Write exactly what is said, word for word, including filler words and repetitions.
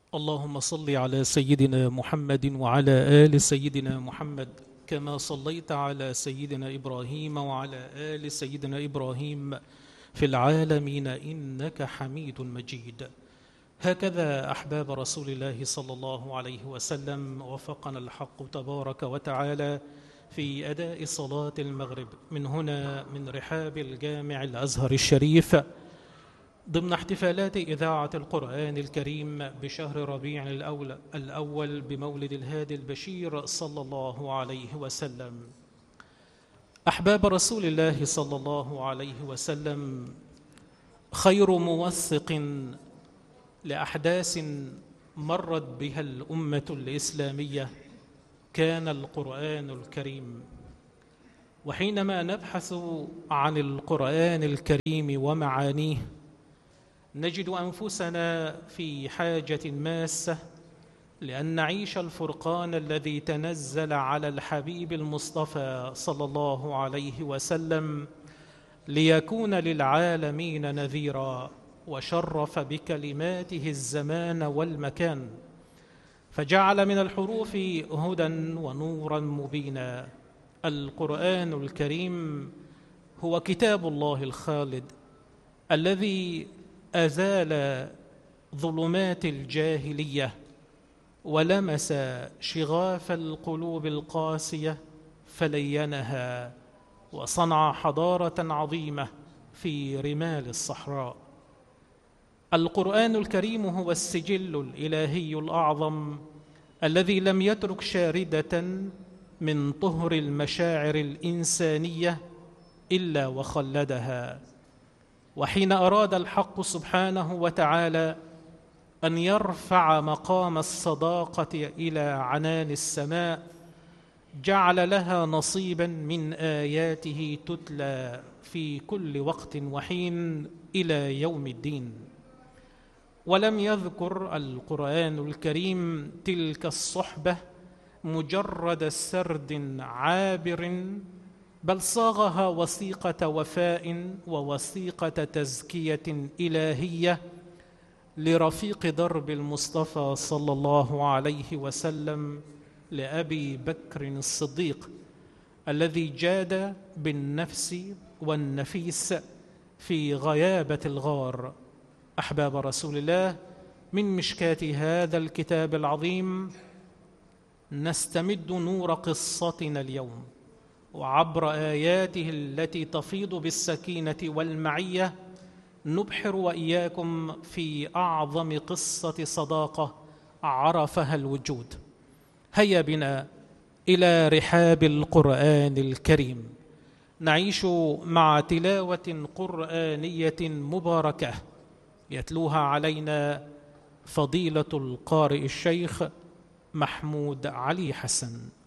اللهم صل على سيدنا محمد وعلى آل سيدنا محمد كما صليت على سيدنا إبراهيم وعلى آل سيدنا إبراهيم في العالمين إنك حميد مجيد. هكذا أحباب رسول الله صلى الله عليه وسلم وفقنا الحق تبارك وتعالى في أداء صلاة المغرب من هنا من رحاب الجامع الأزهر الشريف ضمن احتفالات إذاعة القرآن الكريم بشهر ربيع الأول, الأول بمولد الهادي البشير صلى الله عليه وسلم. أحباب رسول الله صلى الله عليه وسلم، خير موثق لأحداث مرت بها الأمة الإسلامية كان القرآن الكريم. وحينما نبحث عن القرآن الكريم ومعانيه نجد أنفسنا في حاجة ماسة لأن نعيش الفرقان الذي تنزل على الحبيب المصطفى صلى الله عليه وسلم ليكون للعالمين نذيرا، وشرف بكلماته الزمان والمكان، فجعل من الحروف هدى ونورا مبينا. القرآن الكريم هو كتاب الله الخالد الذي أزال ظلمات الجاهلية ولمس شغاف القلوب القاسية فلينها، وصنع حضارة عظيمة في رمال الصحراء. القرآن الكريم هو السجل الإلهي الأعظم الذي لم يترك شاردة من طهر المشاعر الإنسانية إلا وخلدها. وحين أراد الحق سبحانه وتعالى أن يرفع مقام الصداقة إلى عنان السماء جعل لها نصيبا من آياته تتلى في كل وقت وحين إلى يوم الدين. ولم يذكر القرآن الكريم تلك الصحبة مجرد سرد عابر، بل صاغها وثيقة وفاء ووثيقة تزكية إلهية لرفيق درب المصطفى صلى الله عليه وسلم، لأبي بكر الصديق الذي جاد بالنفس والنفيس في غيابة الغار. أحباب رسول الله، من مشكاة هذا الكتاب العظيم نستمد نور قصتنا اليوم، وعبر آياته التي تفيض بالسكينة والمعية نبحر وإياكم في أعظم قصة صداقة عرفها الوجود. هيا بنا إلى رحاب القرآن الكريم نعيش مع تلاوة قرآنية مباركة يتلوها علينا فضيلة القارئ الشيخ محمود علي حسن.